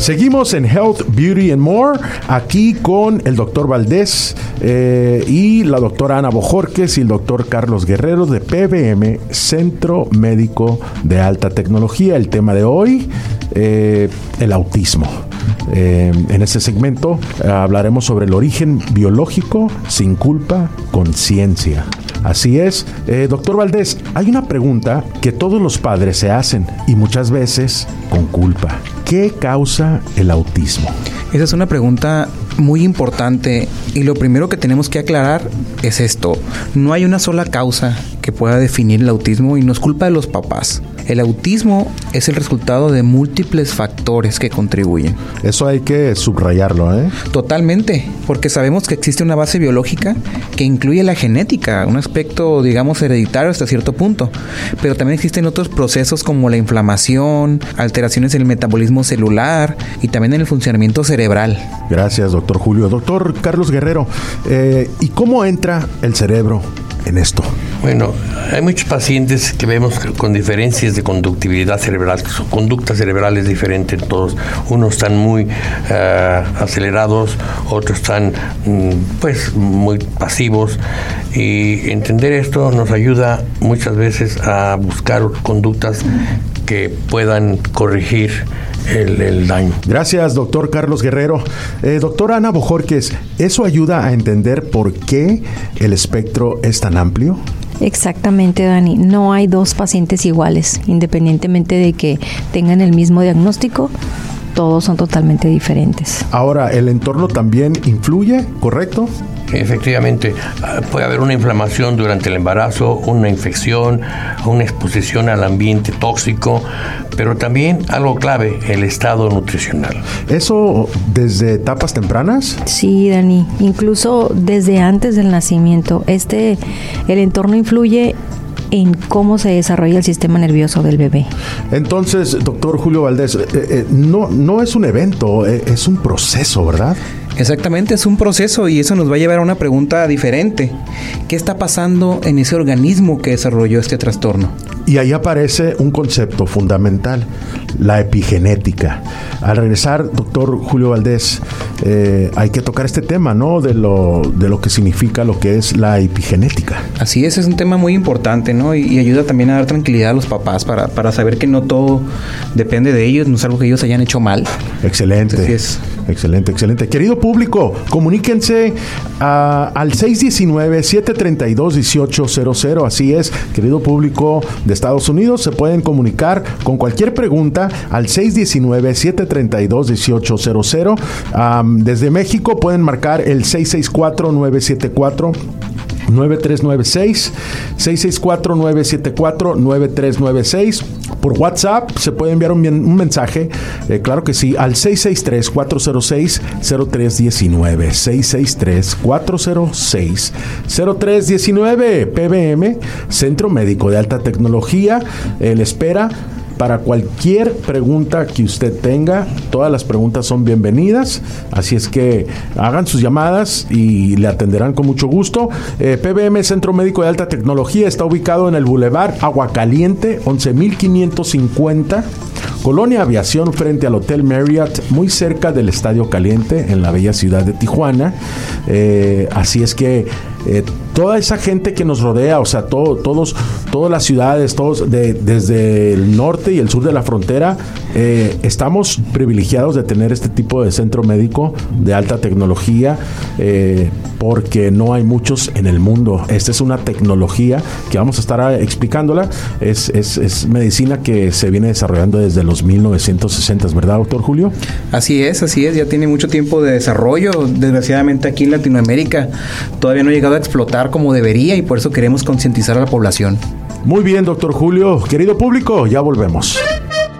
Seguimos en Health, Beauty and More, aquí con el doctor Valdés y la doctora Ana Bojorquez y el doctor Carlos Guerrero de PBM, Centro Médico de Alta Tecnología. El tema de hoy, el autismo. En este segmento hablaremos sobre el origen biológico, sin culpa, con ciencia. Así es. Doctor Valdés, hay una pregunta que todos los padres se hacen y muchas veces con culpa. ¿Qué causa el autismo? Esa es una pregunta muy importante y lo primero que tenemos que aclarar es esto. No hay una sola causa que pueda definir el autismo y no es culpa de los papás. El autismo es el resultado de múltiples factores que contribuyen. Eso hay que subrayarlo, ¿eh? Totalmente, porque sabemos que existe una base biológica que incluye la genética, un aspecto, digamos, hereditario hasta cierto punto, pero también existen otros procesos como la inflamación, alteraciones en el metabolismo celular y también en el funcionamiento cerebral. Gracias, doctor Julio. Doctor Carlos Guerrero, ¿y cómo entra el cerebro en esto? Bueno, hay muchos pacientes que vemos con diferencias de conductividad cerebral, su conducta cerebral es diferente en todos. Unos están muy acelerados, otros están muy pasivos, y entender esto nos ayuda muchas veces a buscar conductas que puedan corregir el daño. Gracias, doctor Carlos Guerrero. Doctora Ana Bojorquez, ¿eso ayuda a entender por qué el espectro es tan amplio? Exactamente, Dani. No hay dos pacientes iguales, independientemente de que tengan el mismo diagnóstico. Todos son totalmente diferentes. Ahora, ¿el entorno también influye, correcto? Efectivamente, puede haber una inflamación durante el embarazo, una infección, una exposición al ambiente tóxico, pero también algo clave, el estado nutricional. ¿Eso desde etapas tempranas? Sí, Dani, incluso desde antes del nacimiento. El entorno influye en cómo se desarrolla el sistema nervioso del bebé. Entonces, doctor Julio Valdés, no es un evento, es un proceso, ¿verdad? Exactamente, es un proceso y eso nos va a llevar a una pregunta diferente. ¿Qué está pasando en ese organismo que desarrolló este trastorno? Y ahí aparece un concepto fundamental, la epigenética. Al regresar, doctor Julio Valdés, hay que tocar este tema, ¿no? De lo que significa lo que es la epigenética. Así es un tema muy importante, ¿no? Y ayuda también a dar tranquilidad a los papás para saber que no todo depende de ellos, no es algo que ellos hayan hecho mal. Excelente. Así es. Excelente. Querido público, comuníquense al 619-732-1800. Así es, querido público de Estados Unidos, se pueden comunicar con cualquier pregunta al 619-732-1800. Desde México pueden marcar el 664-974-9396, 664-974-9396. Por WhatsApp se puede enviar un mensaje, claro que sí, al 663-406-0319, 663-406-0319. PBM, Centro Médico de Alta Tecnología, le espera para cualquier pregunta que usted tenga. Todas las preguntas son bienvenidas, así es que hagan sus llamadas y le atenderán con mucho gusto. PBM Centro Médico de Alta Tecnología está ubicado en el Boulevard Aguacaliente 11550, Colonia Aviación, frente al Hotel Marriott, muy cerca del Estadio Caliente, en la bella ciudad de Tijuana. Así es que toda esa gente que nos rodea, o sea, todas las ciudades, desde el norte y el sur de la frontera, estamos privilegiados de tener este tipo de centro médico de alta tecnología, porque no hay muchos en el mundo. Esta es una tecnología que vamos a estar explicándola. Es medicina que se viene desarrollando desde los 1960, ¿verdad, doctor Julio? Así es, ya tiene mucho tiempo de desarrollo. Desgraciadamente aquí en Latinoamérica todavía no ha llegado a explotar como debería y por eso queremos concientizar a la población. Muy bien, doctor Julio. Querido público, ya volvemos.